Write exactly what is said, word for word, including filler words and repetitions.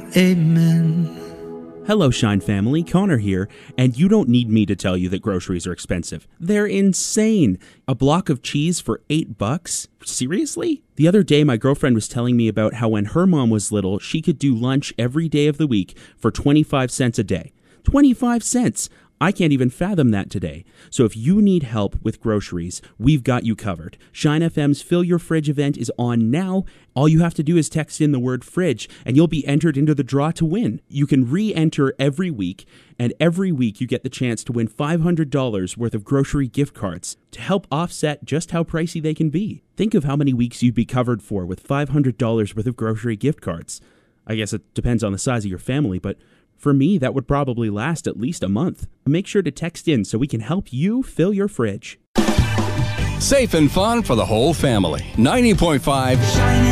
Amen. Hello, Shine family. Connor here, and you don't need me to tell you that groceries are expensive. They're insane. A block of cheese for eight bucks? Seriously? The other day, my girlfriend was telling me about how when her mom was little, she could do lunch every day of the week for twenty-five cents a day. twenty-five cents! I can't even fathom that today. So if you need help with groceries, we've got you covered. Shine F M's Fill Your Fridge event is on now. All you have to do is text in the word fridge, and you'll be entered into the draw to win. You can re-enter every week, and every week you get the chance to win five hundred dollars worth of grocery gift cards to help offset just how pricey they can be. Think of how many weeks you'd be covered for with five hundred dollars worth of grocery gift cards. I guess it depends on the size of your family, but for me, that would probably last at least a month. Make sure to text in so we can help you fill your fridge. Safe and fun for the whole family. ninety point five